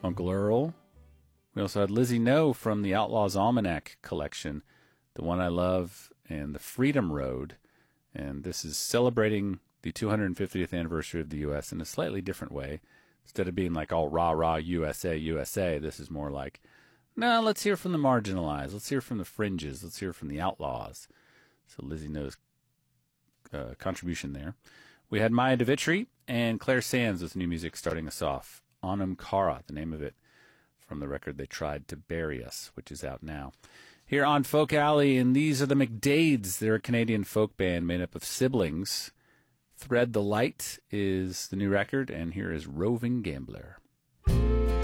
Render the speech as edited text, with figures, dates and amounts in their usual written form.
Uncle Earl. We also had Lizzie No from the Outlaws Almanac collection, The One I Love and The Freedom Road. And this is celebrating the 250th anniversary of the U.S. in a slightly different way. Instead of being like all rah-rah USA, USA, this is more like, no, let's hear from the marginalized. Let's hear from the fringes. Let's hear from the outlaws. So Lizzie No's contribution there. We had Maya DeVitri and Claire Sands with new music starting us off. Anam Cara, the name of it, from the record They Tried to Bury Us, which is out now. Here on Folk Alley, and these are the McDades. They're a Canadian folk band made up of siblings. Thread the Light is the new record, and here is Roving Gambler.